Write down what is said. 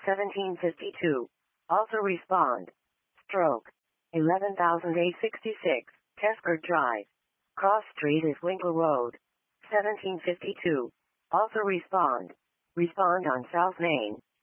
1752. Also respond. Stroke. 11,866. Tesker Drive. Cross Street is Winkle Road. 1752. Also respond. Respond on South Main.